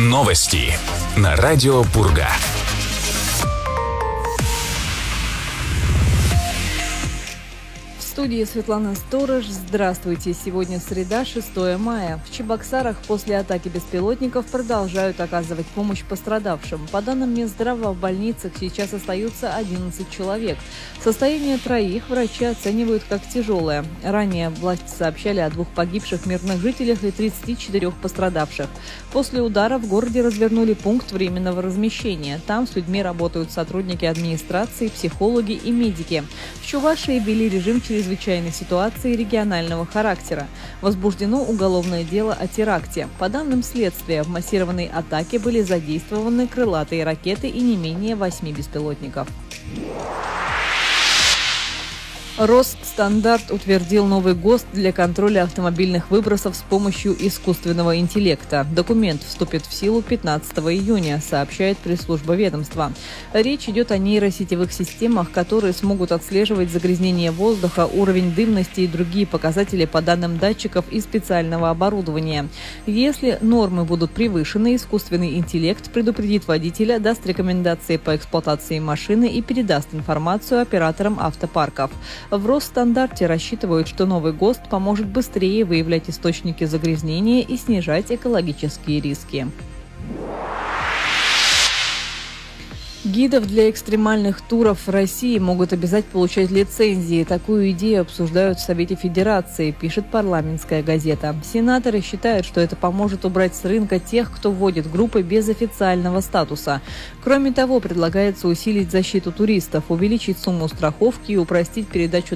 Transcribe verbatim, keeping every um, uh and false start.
Новости на радио Пурга. В студии Светлана Сторож. Здравствуйте. Сегодня среда, шестое мая. В Чебоксарах после атаки беспилотников продолжают оказывать помощь пострадавшим. По данным Минздрава, в больницах сейчас остаются одиннадцать человек. Состояние троих врачи оценивают как тяжелое. Ранее власти сообщали о двух погибших мирных жителях и тридцати четырёх пострадавших. После удара в городе развернули пункт временного размещения. Там с людьми работают сотрудники администрации, психологи и медики. В Чувашии ввели режим чрезвычайной ситуации регионального характера. Возбуждено уголовное дело о теракте. По данным следствия, в массированной атаке были задействованы крылатые ракеты и не менее восьми беспилотников. Росстандарт утвердил новый ГОСТ для контроля автомобильных выбросов с помощью искусственного интеллекта. Документ вступит в силу пятнадцатого июня, сообщает пресс-служба ведомства. Речь идет о нейросетевых системах, которые смогут отслеживать загрязнение воздуха, уровень дымности и другие показатели по данным датчиков и специального оборудования. Если нормы будут превышены, искусственный интеллект предупредит водителя, даст рекомендации по эксплуатации машины и передаст информацию операторам автопарков. В Росстандарте рассчитывают, что новый ГОСТ поможет быстрее выявлять источники загрязнения и снижать экологические риски. Гидов для экстремальных туров в России могут обязать получать лицензии. Такую идею обсуждают в Совете Федерации, пишет парламентская газета. Сенаторы считают, что это поможет убрать с рынка тех, кто вводит группы без официального статуса. Кроме того, предлагается усилить защиту туристов, увеличить сумму страховки и упростить передачу